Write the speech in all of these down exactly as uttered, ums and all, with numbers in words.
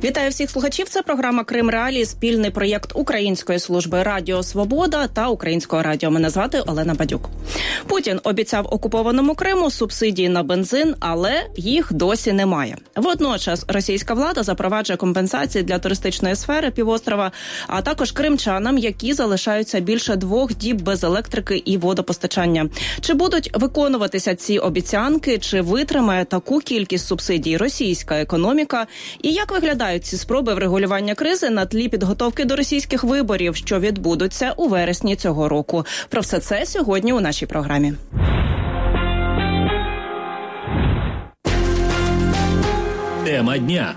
Вітаю всіх слухачів. Це програма «Крим Реалії», спільний проєкт Української служби Радіо Свобода та Українського радіо. Мене звати Олена Бадюк. Путін обіцяв окупованому Криму субсидії на бензин, але їх досі немає. Водночас російська влада запроваджує компенсації для туристичної сфери півострова, а також кримчанам, які залишаються більше двох діб без електрики і водопостачання. Чи будуть виконуватися ці обіцянки, чи витримає таку кількість субсидій російська економіка? І як виглядають ці спроби врегулювання кризи на тлі підготовки до російських виборів, що відбудуться у вересні цього року? Про все це сьогодні у нашій програмі. Тема дня.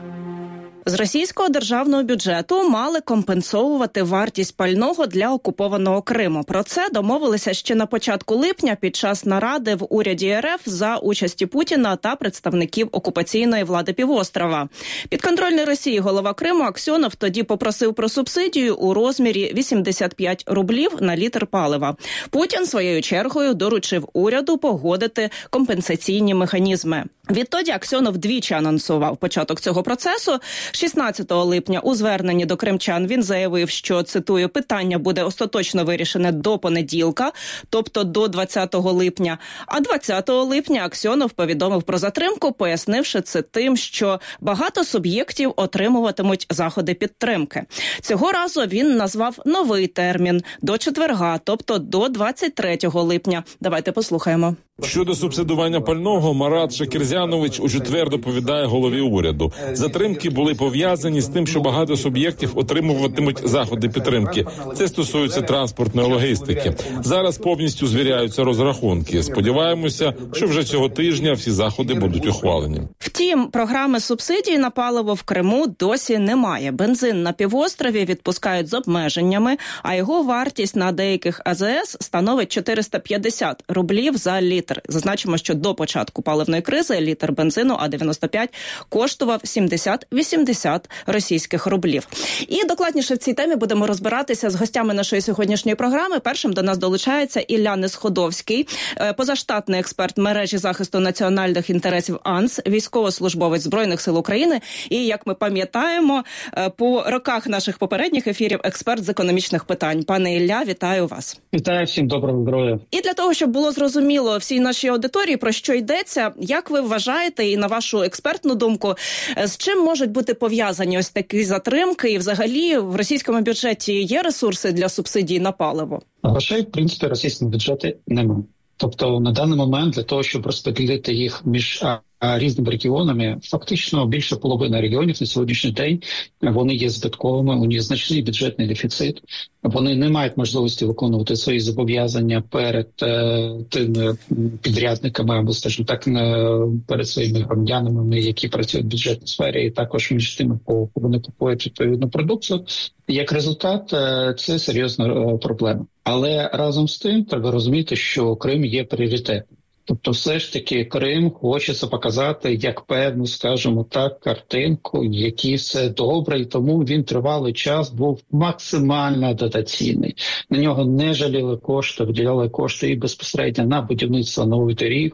З російського державного бюджету мали компенсовувати вартість пального для окупованого Криму. Про це домовилися ще на початку липня під час наради в уряді РФ за участі Путіна та представників окупаційної влади півострова. Підконтрольний Росії голова Криму Аксьонов тоді попросив про субсидію у розмірі вісімдесят п'ять рублів на літр палива. Путін своєю чергою доручив уряду погодити компенсаційні механізми. Відтоді Аксьонов двічі анонсував початок цього процесу. шістнадцятого липня у зверненні до кримчан він заявив, що, цитую, питання буде остаточно вирішене до понеділка, тобто до двадцятого липня. А двадцятого липня Аксьонов повідомив про затримку, пояснивши це тим, що багато суб'єктів отримуватимуть заходи підтримки. Цього разу він назвав новий термін – до четверга, тобто до двадцять третього липня. Давайте послухаємо. Щодо субсидування пального, Марат Шакірзянович у четвер доповідає голові уряду. Затримки були пов'язані з тим, що багато суб'єктів отримуватимуть заходи підтримки. Це стосується транспортної логістики. Зараз повністю звіряються розрахунки. Сподіваємося, що вже цього тижня всі заходи будуть ухвалені. Втім, програми субсидій на паливо в Криму досі немає. Бензин на півострові відпускають з обмеженнями, а його вартість на деяких А З С становить чотириста п'ятдесят рублів за літр. Зазначимо, що до початку паливної кризи літр бензину А дев'яносто п'ять коштував сімдесят-вісімдесят російських рублів. І докладніше в цій темі будемо розбиратися з гостями нашої сьогоднішньої програми. Першим до нас долучається Ілля Несходовський, позаштатний експерт мережі захисту національних інтересів А Н С, військовослужбовець Збройних сил України і, як ми пам'ятаємо, по роках наших попередніх ефірів експерт з економічних питань. Пане Ілля, вітаю вас. Вітаю всім, доброго здоров'я. І для того, щоб було зрозуміло всій нашій аудиторії, про що йдеться, як ви вважаєте, і на вашу експертну думку, з чим можуть бути пов'язані ось такі затримки, і взагалі в російському бюджеті є ресурси для субсидій на паливо? Грошей, в принципі, російському бюджеті немає. Тобто на даний момент для того, щоб розподілити їх між різними регіонами, фактично більше половини регіонів на сьогоднішній день вони є збитковими, у них значний бюджетний дефіцит, вони не мають можливості виконувати свої зобов'язання перед е, тими підрядниками або, скажімо так, е, перед своїми громадянами, які працюють в бюджетній сфері, і також між тими, кого вони купують відповідну продукцію. Як результат, е, це серйозна е, проблема. Але разом з тим треба розуміти, що Крим є пріоритетом. Тобто все ж таки Крим хочеться показати як певну, скажімо так, картинку, в якій все добре, і тому він тривалий час був максимально дотаційний. На нього не жаліли кошти, виділяли кошти і безпосередньо на будівництво нових доріг,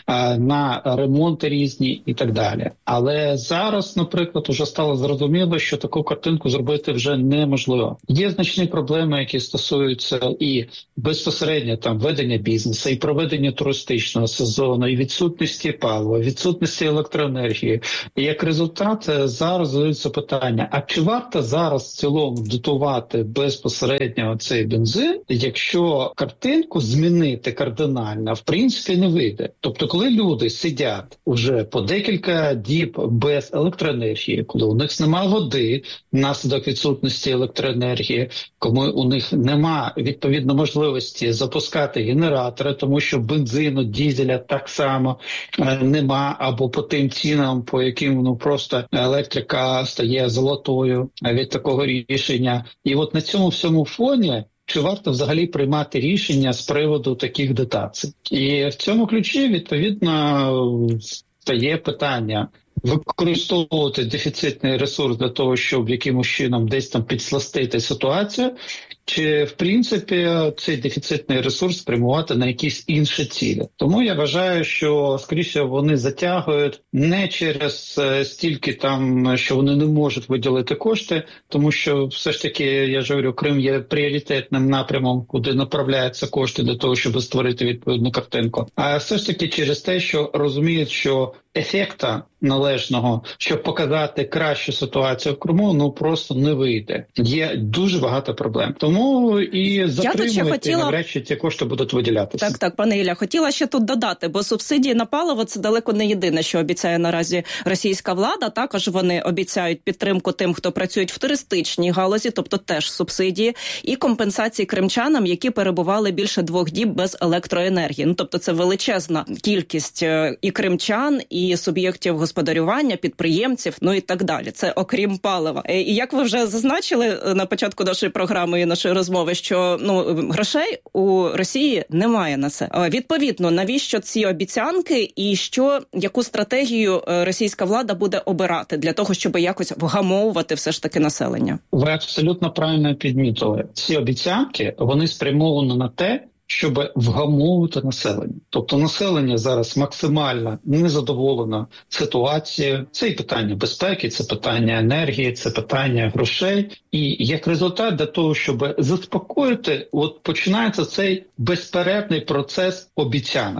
на ремонти різні і так далі. Але зараз, наприклад, вже стало зрозуміло, що таку картинку зробити вже неможливо. Є значні проблеми, які стосуються і безпосередньо там ведення бізнесу, і проведення туристичного сезону, і відсутності палива, відсутності електроенергії. І як результат зараз задаються питання, а чи варто зараз в цілому дотувати безпосередньо цей бензин, якщо картинку змінити кардинально, в принципі, не вийде. Тобто, коли люди сидять уже по декілька діб без електроенергії, коли у них немає води внаслідок відсутності електроенергії, коли у них немає відповідно можливості запускати генератори, тому що бензину, дізеля так само е, нема, або по тим цінам, по яким ну просто електрика стає золотою від такого рішення. І от на цьому всьому фоні чи варто взагалі приймати рішення з приводу таких дотацій? І в цьому ключі, відповідно, стає питання використовувати дефіцитний ресурс для того, щоб якимось чином десь там підсластити ситуацію, чи, в принципі, цей дефіцитний ресурс спрямувати на якісь інші цілі. Тому я вважаю, що, скоріше, вони затягують не через стільки там, що вони не можуть виділити кошти, тому що все ж таки, я ж говорю, Крим є пріоритетним напрямом, куди направляються кошти для того, щоб створити відповідну картинку. А все ж таки через те, що розуміють, що ефекта належного, щоб показати кращу ситуацію в Криму, ну просто не вийде. Є дуже багато проблем. Тому і затримують, хотіла... і навряд чи ці кошти будуть виділятися. Так, так, пане Ілля, хотіла ще тут додати, бо субсидії на паливо – це далеко не єдине, що обіцяє наразі російська влада. Також вони обіцяють підтримку тим, хто працюють в туристичній галузі, тобто теж субсидії, і компенсації кримчанам, які перебували більше двох діб без електроенергії. Ну, тобто це величезна кількість і кримчан, і суб'єктів господарювання, підприємців, ну і так далі. Це окрім палива. І як ви вже зазначили на початку нашої програми і нашої розмови, що ну грошей у Росії немає на це. Відповідно, навіщо ці обіцянки і що, яку стратегію російська влада буде обирати для того, щоб якось вгамовувати все ж таки населення? Ви абсолютно правильно підмітили. Ці обіцянки, вони спрямовані на те, щоб вгамовувати населення. Тобто населення зараз максимально незадоволено ситуацією. Це і питання безпеки, це питання енергії, це питання грошей. І як результат для того, щоб заспокоїти, от починається цей безперервний процес обіцянок.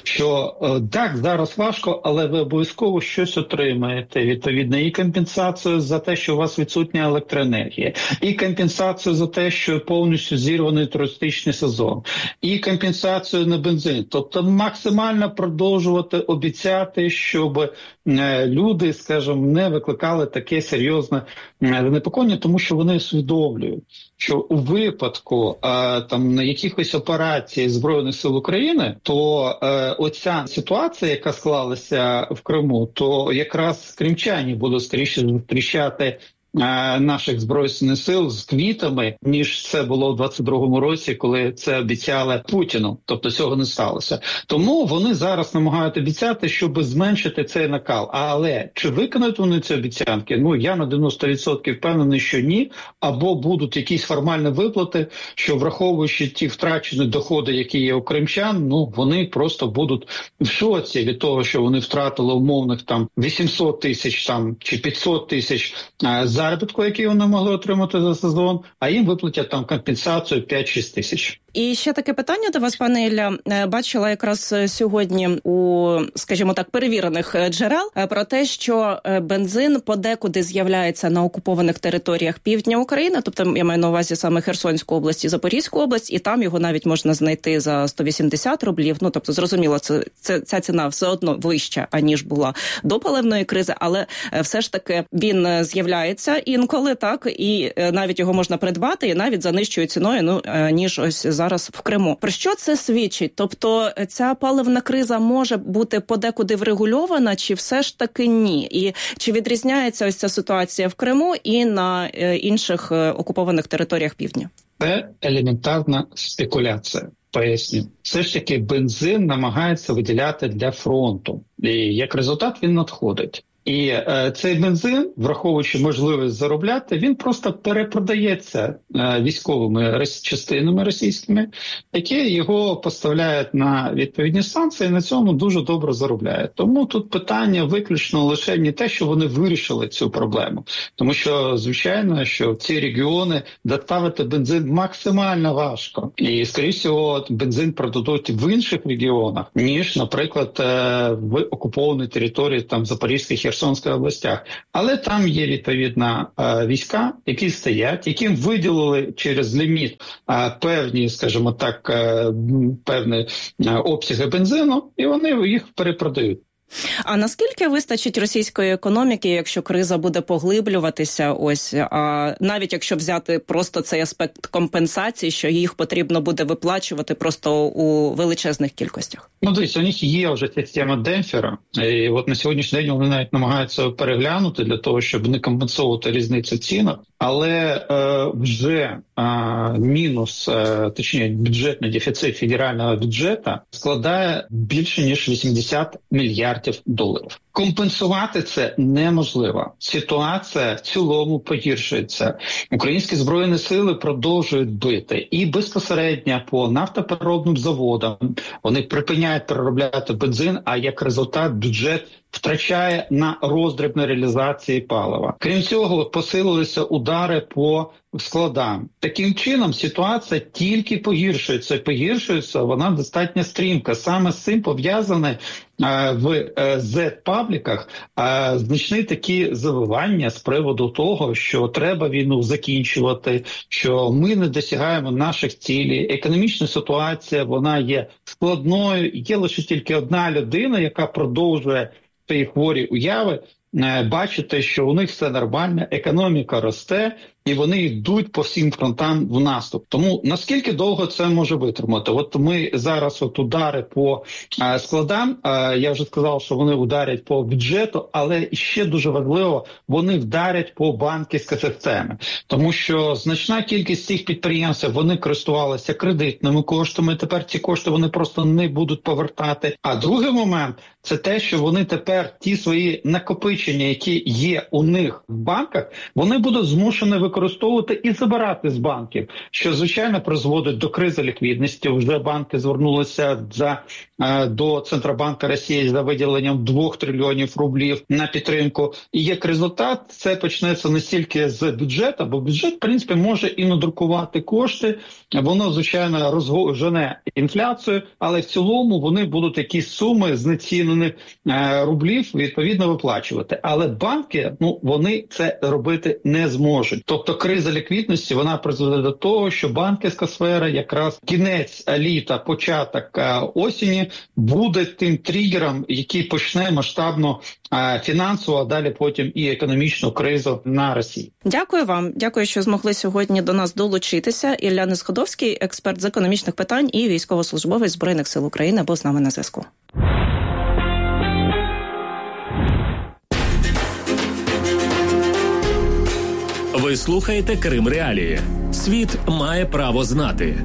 Що так, зараз важко, але ви обов'язково щось отримаєте. Відповідно, і компенсацію за те, що у вас відсутня електроенергія, і компенсацію за те, що повністю зірваний туристичний сезон, і компенсацію на бензин. Тобто максимально продовжувати обіцяти, щоб люди, скажімо, не викликали таке серйозне занепокоєння, тому що вони усвідомлюють, що у випадку а, там на якихось операцій Збройних сил України, то а, оця ситуація, яка склалася в Криму, то якраз кримчані будуть скоріше зустрічати наших Збройних сил з квітами, ніж це було в двадцять другому році, коли це обіцяли Путіну. Тобто цього не сталося. Тому вони зараз намагають обіцяти, щоб зменшити цей накал. Але чи виконають вони ці обіцянки? Ну, я на дев'яносто відсотків впевнений, що ні. Або будуть якісь формальні виплати, що враховуючи ті втрачені доходи, які є у кримчан, ну, вони просто будуть в шоці від того, що вони втратили умовних там вісімсот тисяч там чи п'ятсот тисяч за заробітку, який вони могли отримати за сезон, а їм виплатять там компенсацію п'ять-шість тисяч. І ще таке питання до вас, пане Ілля. Бачила якраз сьогодні у, скажімо так, перевірених джерел про те, що бензин подекуди з'являється на окупованих територіях півдня України, тобто я маю на увазі саме Херсонську область і Запорізьку область, і там його навіть можна знайти за сто вісімдесят рублів. Ну, тобто, зрозуміло, це, це, ця ціна все одно вища, аніж була до паливної кризи, але все ж таки він з'являється інколи, так, і навіть його можна придбати, і навіть за нижчою ціною, ну, ніж ось зараз в Криму. Про що це свідчить? Тобто ця паливна криза може бути подекуди врегульована, чи все ж таки ні? І чи відрізняється ось ця ситуація в Криму і на інших окупованих територіях півдня? Це елементарна спекуляція. Поясню. Все ж таки бензин намагається виділяти для фронту. І як результат він надходить. І е, цей бензин, враховуючи можливість заробляти, він просто перепродається е, військовими рос... частинами російськими, які його поставляють на відповідні станції, і на цьому дуже добре заробляють. Тому тут питання виключно лише не те, що вони вирішили цю проблему. Тому що, звичайно, що в ці регіони доставити бензин максимально важко. І, скоріше всього, бензин продадуть в інших регіонах, ніж, наприклад, е, в окупованій території там Запорізьких Херсонської областях. Але там є відповідна е, війська, які стоять, яким виділили через ліміт е, певні, скажімо так, е, певні е, обсяги бензину, і вони їх перепродають. А наскільки вистачить російської економіки, якщо криза буде поглиблюватися, ось, а навіть якщо взяти просто цей аспект компенсації, що їх потрібно буде виплачувати просто у величезних кількостях? Ну, дивіться, у них є вже система демпфера, і от на сьогоднішній день вони навіть намагаються переглянути для того, щоб не компенсувати різницю цінах, але е, вже е, мінус, е, точніше, бюджетний дефіцит федерального бюджету складає більше, ніж вісімдесят мільярдів доларів. Компенсувати це неможливо. Ситуація в цілому погіршується. Українські збройні сили продовжують бити. І безпосередньо по нафтопереробним заводам вони припиняють переробляти бензин, а як результат бюджет втрачає на роздрібної реалізації палива. Крім цього, посилилися удари по складам. Таким чином, ситуація тільки погіршується. Погіршується вона достатньо стрімко. Саме з цим пов'язане в зет-пабліках значні такі завивання з приводу того, що треба війну закінчувати, що ми не досягаємо наших цілей. Економічна ситуація, вона є складною. Є лише тільки одна людина, яка продовжує ці хворі уяви, бачите, що у них все нормально, економіка росте, і вони йдуть по всім фронтам в наступ. Тому наскільки довго це може витримати? От ми зараз от удари по а, складам, а, я вже сказав, що вони ударять по бюджету, але ще дуже важливо, вони вдарять по банківській системі. Тому що значна кількість цих підприємств, вони користувалися кредитними коштами, тепер ці кошти вони просто не будуть повертати. А другий момент – це те, що вони тепер ті свої накопичення, які є у них в банках, вони будуть змушені використовувати використовувати і забирати з банків, що, звичайно, призводить до кризи ліквідності. Вже банки звернулися за, е, до Центробанку Росії за виділенням двох трильйонів рублів на підтримку. І як результат, це почнеться не стільки з бюджету, бо бюджет, в принципі, може і надрукувати кошти, воно, звичайно, розжене інфляцію, але в цілому вони будуть якісь суми знецінених е, рублів, відповідно, виплачувати. Але банки, ну, вони це робити не зможуть. Тобто криза ліквідності, вона призведе до того, що банківська сфера, якраз кінець літа, початок осені, буде тим тригером, який почне масштабно фінансову, а далі потім і економічну кризу на Росії. Дякую вам. Дякую, що змогли сьогодні до нас долучитися. Ілля Несходовський, експерт з економічних питань і військовослужбовець Збройних сил України, був з нами на зв'язку. Ви слухаєте Крим Реалії. Світ має право знати.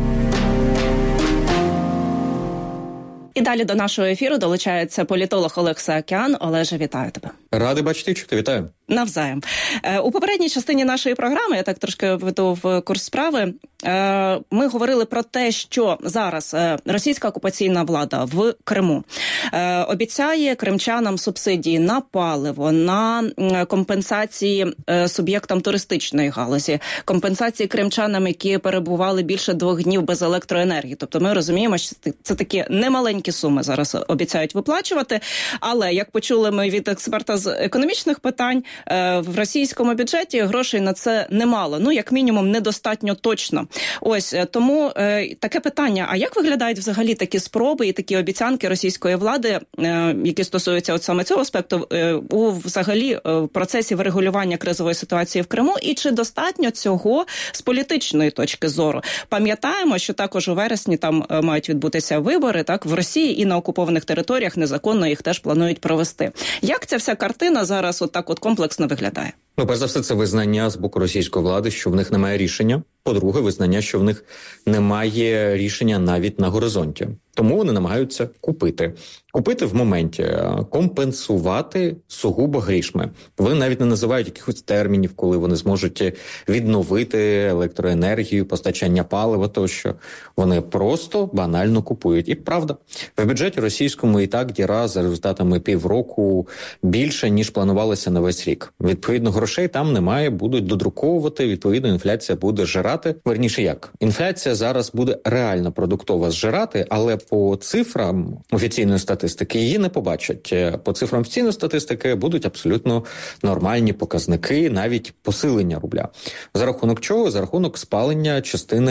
І далі до нашого ефіру долучається політолог Олег Саакян. Олеже, вітаю тебе. Радий бачити, чути, вітаю. Навзаєм. У попередній частині нашої програми, я так трошки введу в курс справи, ми говорили про те, що зараз російська окупаційна влада в Криму обіцяє кримчанам субсидії на паливо, на компенсації суб'єктам туристичної галузі, компенсації кримчанам, які перебували більше двох днів без електроенергії. Тобто ми розуміємо, що це такі немаленькі суми зараз обіцяють виплачувати, але, як почули ми від експерта з економічних питань, в російському бюджеті грошей на це немало, ну, як мінімум, недостатньо точно. Ось, тому е, таке питання, а як виглядають взагалі такі спроби і такі обіцянки російської влади, е, які стосуються от саме цього аспекту, е, у взагалі е, в процесі врегулювання кризової ситуації в Криму, і чи достатньо цього з політичної точки зору? Пам'ятаємо, що також у вересні там е, мають відбутися вибори, так, в Росії і на окупованих територіях незаконно їх теж планують провести. Як ця вся картина зараз от так от комплексно виглядає? Ну, перш за все, це визнання з боку російської влади, що в них немає рішення. По-друге, визнання, що в них немає рішення навіть на горизонті. Тому вони намагаються купити. Купити в моменті, компенсувати сугубо грішми. Вони навіть не називають якихось термінів, коли вони зможуть відновити електроенергію, постачання палива тощо. Вони просто банально купують. І правда, в бюджеті російському і так діра за результатами півроку більше, ніж планувалося на весь рік. Відповідно, грошей там немає, будуть додруковувати, відповідно, інфляція буде зжирати. Верніше як? Інфляція зараз буде реально продуктова зжирати, але по цифрам офіційної статистики її не побачать. По цифрам офіційної статистики будуть абсолютно нормальні показники, навіть посилення рубля. За рахунок чого? За рахунок спалення частини